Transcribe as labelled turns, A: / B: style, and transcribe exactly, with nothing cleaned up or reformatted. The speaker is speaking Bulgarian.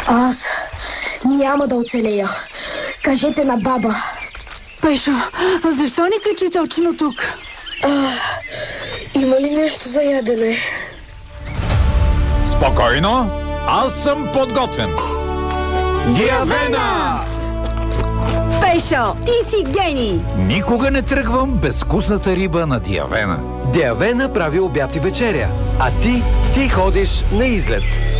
A: Аз няма да оцелея. Кажете на баба.
B: Пешо, защо ни качи точно тук?
A: А, има ли нещо за ядене?
C: Спокойно, аз съм подготвен.
D: Диавена!
B: Пешо, ти си гений!
C: Никога не тръгвам без вкусната риба на Диавена.
D: Диавена прави обяд и вечеря, а ти, ти ходиш на излет.